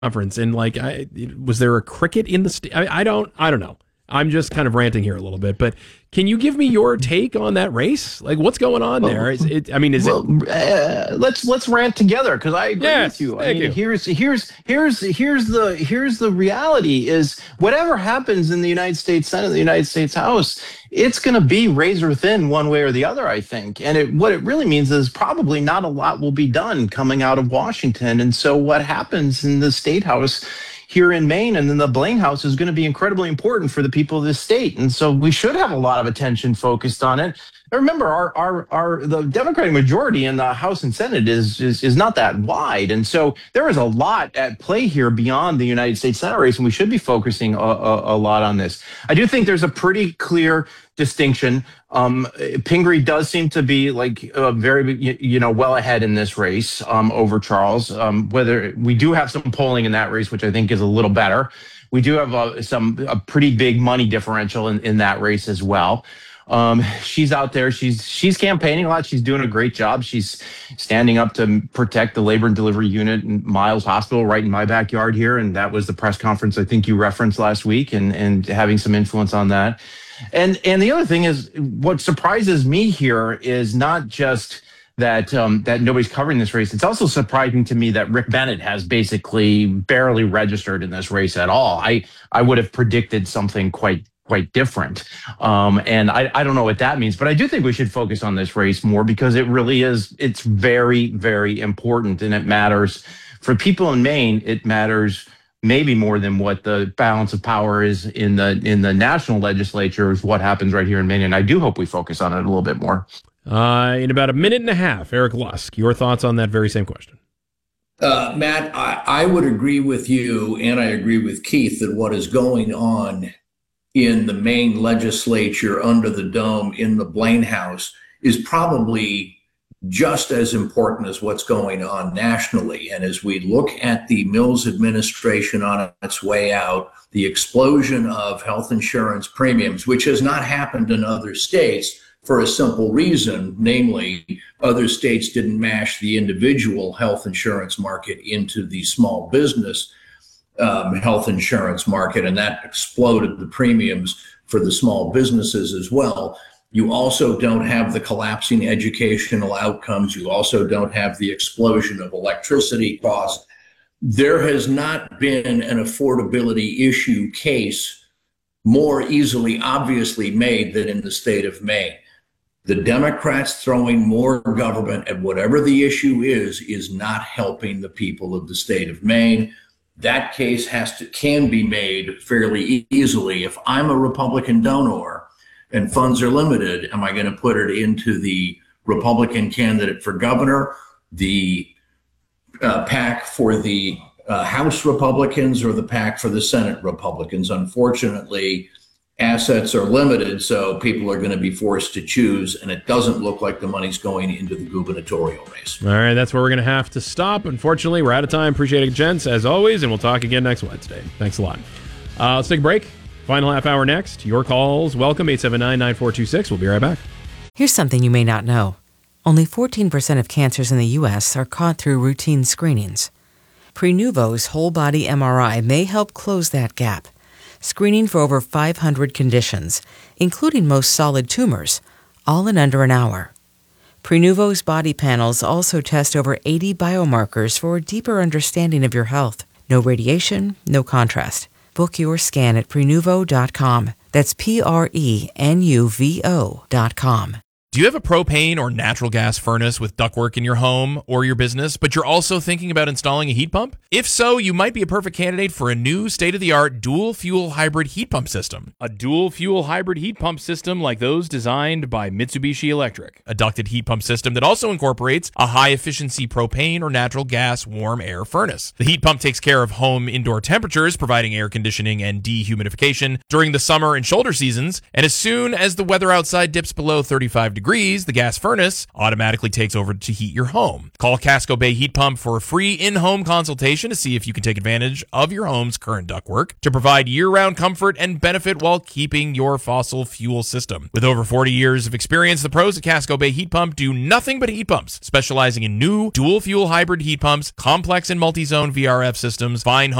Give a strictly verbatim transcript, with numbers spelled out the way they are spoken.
conference, and like, I, was there a cricket in the st- I, I don't, I don't know. I'm just kind of ranting here a little bit, but can you give me your take on that race? Like, what's going on well, there? Is it? I mean, is well, it? Uh, let's let's rant together because I agree Yes, with you. I thank mean, you. here's here's here's here's the here's the reality is whatever happens in the United States Senate, the United States House, it's going to be razor thin one way or the other, I think. And it, what it really means is probably not a lot will be done coming out of Washington. And so what happens in the State House here in Maine and then the Blaine House is going to be incredibly important for the people of this state. And so we should have a lot of attention focused on it. Remember, our our our the Democratic majority in the House and Senate is is is not that wide, and so there is a lot at play here beyond the United States Senate race, and we should be focusing a, a, a lot on this. I do think there's a pretty clear distinction. Um, Pingree does seem to be like uh, very you, you know well ahead in this race um, over Charles. Um, whether we do have some polling in that race, which I think is a little better. We do have a, some a pretty big money differential in, in that race as well. Um, she's out there. She's she's campaigning a lot. She's doing a great job. She's standing up to protect the labor and delivery unit in Miles Hospital right in my backyard here. And that was the press conference I think you referenced last week and, and having some influence on that. And and the other thing is what surprises me here is not just that um, that nobody's covering this race. It's also surprising to me that Rick Bennett has basically barely registered in this race at all. I, I would have predicted something quite quite different. Um, and I, I don't know what that means, but I do think we should focus on this race more because it really is, it's very, very important and it matters for people in Maine. It matters maybe more than what the balance of power is in the, in the national legislature is what happens right here in Maine. And I do hope we focus on it a little bit more. Uh, in about a minute and a half, Eric Lusk, your thoughts on that very same question. Uh, Matt, I, I would agree with you, and I agree with Keith that what is going on in the Maine legislature under the dome in the Blaine House is probably just as important as what's going on nationally. And as we look at the Mills administration on its way out, the explosion of health insurance premiums, which has not happened in other states for a simple reason, namely other states didn't mash the individual health insurance market into the small business Um, health insurance market, and that exploded the premiums for the small businesses as well. You also don't have the collapsing educational outcomes. You also don't have the explosion of electricity costs. There has not been an affordability issue case more easily obviously made than in the state of Maine. The Democrats throwing more government at whatever the issue is, is not helping the people of the state of Maine. That case has to can be made fairly e- easily. If I'm a Republican donor and funds are limited, am I going to put it into the Republican candidate for governor, the uh, PAC for the uh, House Republicans, or the PAC for the Senate Republicans? Unfortunately, assets are limited, so people are going to be forced to choose, and it doesn't look like the money's going into the gubernatorial race. All right, that's where we're going to have to stop. Unfortunately, we're out of time. Appreciate it, gents, as always, and we'll talk again next Wednesday. Thanks a lot. Uh, let's take a break. Final half hour next. Your calls, welcome, eight seven nine, nine four two six. We'll be right back. Here's something you may not know. Only fourteen percent of cancers in the U S are caught through routine screenings. Prenuvo's whole-body M R I may help close that gap, screening for over five hundred conditions, including most solid tumors, all in under an hour. Prenuvo's body panels also test over eighty biomarkers for a deeper understanding of your health. No radiation, no contrast. Book your scan at prenuvo dot com. That's P R E N U V O dot com. Do you have a propane or natural gas furnace with ductwork in your home or your business, but you're also thinking about installing a heat pump? If so, you might be a perfect candidate for a new state-of-the-art dual-fuel hybrid heat pump system. A dual-fuel hybrid heat pump system like those designed by Mitsubishi Electric. A ducted heat pump system that also incorporates a high-efficiency propane or natural gas warm air furnace. The heat pump takes care of home indoor temperatures, providing air conditioning and dehumidification during the summer and shoulder seasons, and as soon as the weather outside dips below thirty-five degrees degrees, the gas furnace automatically takes over to heat your home. Call Casco Bay Heat Pump for a free in-home consultation to see if you can take advantage of your home's current ductwork to provide year-round comfort and benefit while keeping your fossil fuel system. With over forty years of experience, the pros at Casco Bay Heat Pump do nothing but heat pumps, specializing in new dual-fuel hybrid heat pumps, complex and multi-zone V R F systems, fine home